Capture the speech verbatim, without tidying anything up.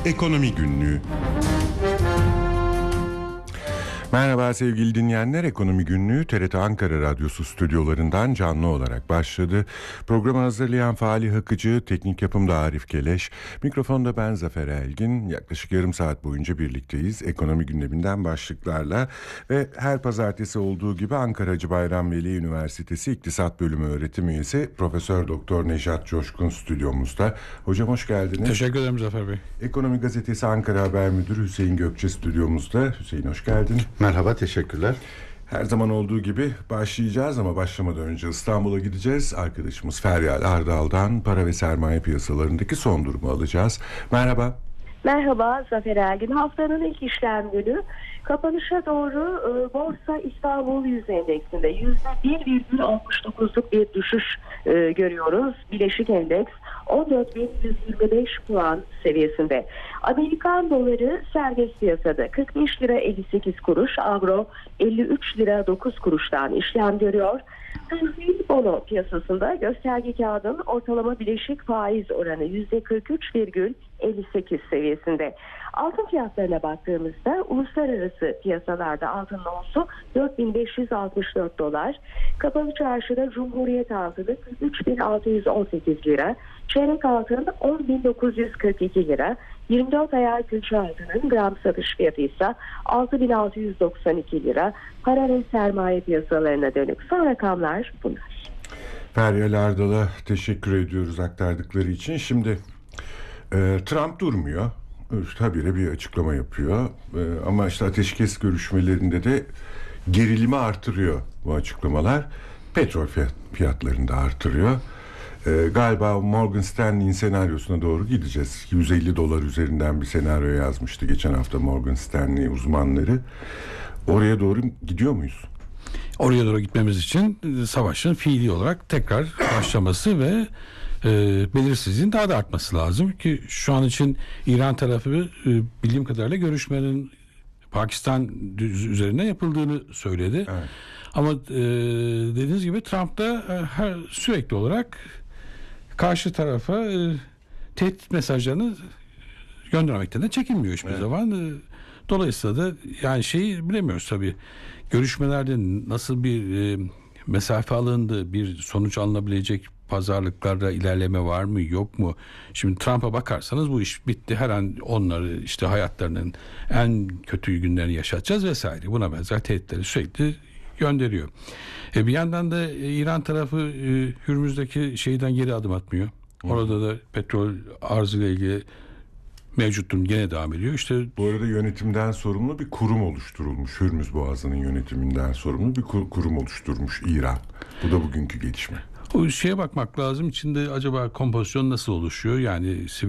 Ekonomi Günlüğü. Merhaba sevgili dinleyenler, Ekonomi Günlüğü T R T Ankara Radyosu stüdyolarından canlı olarak başladı. Programı hazırlayan Fahri Hakıcı, teknik yapımda Arif Keleş, mikrofonda ben Zafer Elgin. Yaklaşık yarım saat boyunca birlikteyiz ekonomi gündeminden başlıklarla ve her pazartesi olduğu gibi Ankara Hacı Bayram Veli Üniversitesi İktisat Bölümü öğretim üyesi Profesör Doktor Nejat Coşkun stüdyomuzda. Hocam hoş geldiniz. Teşekkür ederim Zafer Bey. Ekonomi Gazetesi Ankara Haber Müdürü Hüseyin Gökçe stüdyomuzda. Hüseyin hoş geldin. Merhaba, teşekkürler. Her zaman olduğu gibi başlayacağız ama başlamadan önce İstanbul'a gideceğiz. Arkadaşımız Feryal Ardal'dan para ve sermaye piyasalarındaki son durumu alacağız. Merhaba. Merhaba Zafer Ergin. Haftanın ilk işlem günü kapanışa doğru e, Borsa İstanbul Yüz Endeksinde yüzde bir virgül altmış dokuzluk bir düşüş e, görüyoruz. Bileşik Endeks on dört bin yüz yirmi beş puan seviyesinde. Amerikan doları serbest piyasada kırk beş lira elli sekiz kuruş, avro elli üç lira dokuz kuruştan işlem görüyor. Tahvil bono piyasasında gösterge kağıdın ortalama bileşik faiz oranı yüzde kırk üç virgül elli sekiz seviyesinde. Altın fiyatlarına baktığımızda uluslararası piyasalarda altının onsu dört bin beş yüz altmış dört dolar, kapalı çarşıda Cumhuriyet altını kırk üç bin altı yüz on sekiz lira, çeyrek altın on bin dokuz yüz kırk iki lira, yirmi dört ayar külçe altının gram satış fiyatı ise altı bin altı yüz doksan iki lira. Para ve sermaye piyasalarına dönük son rakamlar bunlar. Feryal Ardal'a teşekkür ediyoruz aktardıkları için. Şimdi e, Trump durmuyor. Habire bir açıklama yapıyor. E, ama işte ateşkes görüşmelerinde de gerilimi artırıyor bu açıklamalar. Petrol fiyat, fiyatlarını da artırıyor. E, galiba Morgan Stanley'in senaryosuna doğru gideceğiz. yüz elli dolar üzerinden bir senaryo yazmıştı geçen hafta Morgan Stanley uzmanları. Oraya doğru gidiyor muyuz? Oraya doğru gitmemiz için savaşın fiili olarak tekrar başlaması ve e, belirsizliğin daha da artması lazım ki şu an için İran tarafı e, bildiğim kadarıyla görüşmenin Pakistan üzerine yapıldığını söyledi. Evet. Ama e, dediğiniz gibi Trump da e, her sürekli olarak karşı tarafa e, tehdit mesajlarını göndermekten de çekinmiyor hiçbir evet. zaman. E, dolayısıyla da yani şeyi bilemiyoruz tabii. Görüşmelerde nasıl bir e, mesafe alındı, bir sonuç alınabilecek pazarlıklarda ilerleme var mı yok mu? Şimdi Trump'a bakarsanız bu iş bitti. Her an onları işte hayatlarının en kötü günlerini yaşatacağız vesaire. Buna benzer tehditleri sürekli gönderiyor. E bir yandan da e, İran tarafı e, Hürmüz'deki şeyden geri adım atmıyor. Orada da petrol arzıyla ilgili mevcut durum gene devam ediyor. İşte bu arada yönetimden sorumlu bir kurum oluşturulmuş. Hürmüz Boğazı'nın yönetiminden sorumlu bir kurum oluşturmuş İran. Bu da bugünkü gelişme. O şeye bakmak lazım. İçinde acaba kompozisyon nasıl oluşuyor? Yani